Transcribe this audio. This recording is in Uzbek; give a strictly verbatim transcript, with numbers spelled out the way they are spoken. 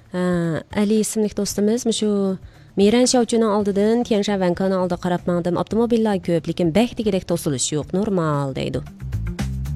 Ha, Ali ismli do'stimiz shu Miran Shovchuning oldidan Tianshan Vankoning oldiga qarab mangdim. Avtomobillar ko'p, lekin bak degidek to'silish yo'q, normal deydi.